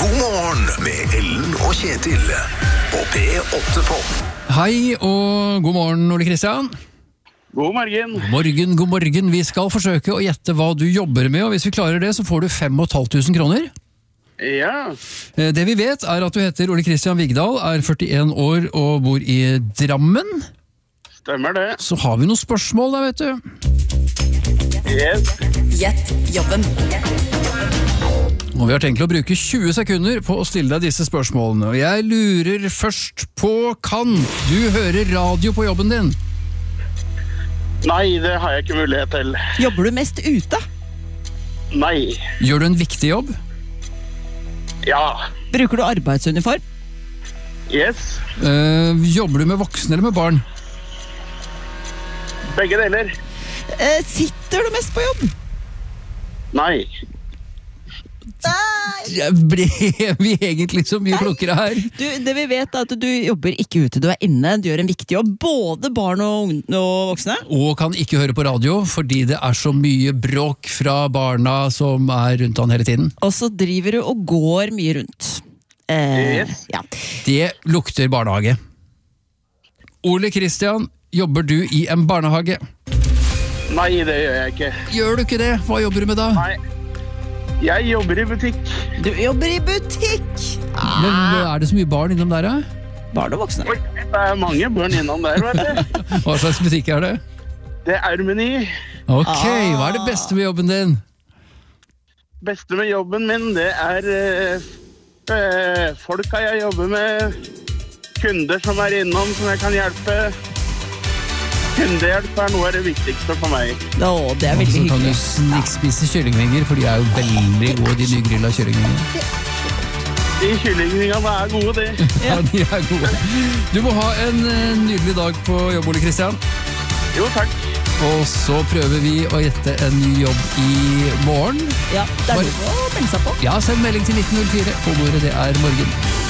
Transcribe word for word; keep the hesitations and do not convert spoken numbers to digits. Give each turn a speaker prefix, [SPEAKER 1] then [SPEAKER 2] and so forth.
[SPEAKER 1] God morgen med Ellen og Kjetil på P åtte Pop.
[SPEAKER 2] Hei og god morgen, Ole Kristian.
[SPEAKER 3] God morgen.
[SPEAKER 2] God morgen, god morgen. Vi skal forsøke å gjette hva du jobber med, og hvis vi klarer det, så får du fem og et halvt tusen kroner.
[SPEAKER 3] Ja.
[SPEAKER 2] Det vi vet er at du heter Ole Kristian Vigdal, er førtien år og bor i Drammen.
[SPEAKER 3] Stemmer det.
[SPEAKER 2] Så har vi noen spørsmål da, vet du.
[SPEAKER 3] Yes.
[SPEAKER 4] Gjett jobben.
[SPEAKER 2] Og vi har tenkt å bruke tjue sekunder på å stille deg disse spørsmålene. Og jeg lurer først på, kan du høre radio på jobben din?
[SPEAKER 3] Nei, det har jeg ikke mulighet til.
[SPEAKER 4] Jobber du mest ute?
[SPEAKER 3] Nei.
[SPEAKER 2] Gjør du en viktig jobb?
[SPEAKER 3] Ja.
[SPEAKER 4] Bruker du arbeidsuniform?
[SPEAKER 3] Yes.
[SPEAKER 2] Eh, jobber du med voksne eller med barn?
[SPEAKER 3] Begge deler.
[SPEAKER 4] Eh, sitter du mest på jobb?
[SPEAKER 3] Nei.
[SPEAKER 2] Jeg ble vi egentlig så mye klokkere her.
[SPEAKER 4] Du, det vi vet er at du jobber ikke ute, du er inne, du gjør en viktig jobb, både barn og, og voksne.
[SPEAKER 2] Og kan ikke høre på radio, fordi det er så mye bråk fra barna som er rundt han hele tiden.
[SPEAKER 4] Og så driver du og går mye rundt. Eh,
[SPEAKER 3] Yes.
[SPEAKER 4] ja.
[SPEAKER 2] Det lukter barnehage. Ole Kristian, jobber du i en barnehage?
[SPEAKER 3] Nei, det gjør jeg ikke.
[SPEAKER 2] Gjør du ikke det? Hva jobber du med da?
[SPEAKER 3] Nei. Jeg jobber i butikk.
[SPEAKER 4] Du jobber i butikk!
[SPEAKER 2] Men er det så mye barn innom der, da?
[SPEAKER 4] Barn og voksne.
[SPEAKER 3] Oi, det er mange barn innom der, vet du.
[SPEAKER 2] Hva slags butikk er det?
[SPEAKER 3] Det er Meny.
[SPEAKER 2] Ok, hva er det beste med jobben din?
[SPEAKER 3] Beste med jobben min, det er eh, eh, folka jeg jobber med, kunder som er innom som jeg kan hjelpe. Kundehjelp er noe av det viktigste for meg.
[SPEAKER 4] Å, det er
[SPEAKER 2] Og
[SPEAKER 4] veldig
[SPEAKER 2] så kan du
[SPEAKER 4] hyggelig.
[SPEAKER 2] snikkspise kyllingvinger, for de er jo veldig gode, de nygrilla kyllingvingene.
[SPEAKER 3] De kyllingvingene er gode, de.
[SPEAKER 2] Ja, de er gode. Du må ha en eh, nydelig dag på jobb, Ole Kristian.
[SPEAKER 3] Jo, takk.
[SPEAKER 2] Og så prøver vi å gjette en ny jobb i morgen.
[SPEAKER 4] Ja, det er noe å tenke seg på.
[SPEAKER 2] Ja, send melding til nitten null fire på ordet det er morgen.